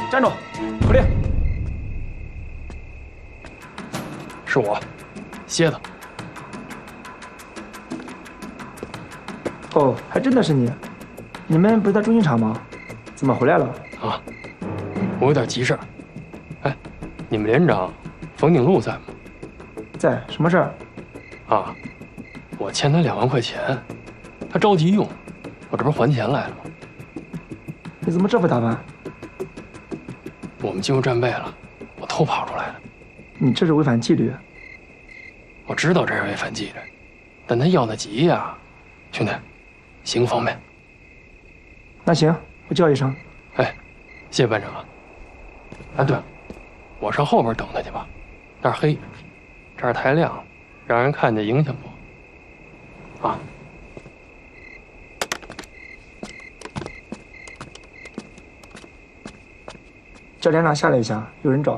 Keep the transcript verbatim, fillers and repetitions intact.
站住！口令。 是我，蝎子。 哦，还真的是你。你们不是在中心厂吗？怎么回来了？ 啊，我有点急事儿。哎，你们连长冯景禄在吗？ 在，什么事儿？ 啊，我欠他两万块钱，他着急用，我这不是还钱来了吗？ 你怎么这副打扮？ 我们进入战备了，我偷跑出来的。 你这是违反纪律。 我知道这是违反纪律，但他要的急呀，兄弟，行个方便。 那行，我叫一声。 哎，谢谢班长。哎，对了，我上后边等他去吧，那儿黑，这儿太亮了，让人看见影响我。啊。 叫连长下来一下，有人找。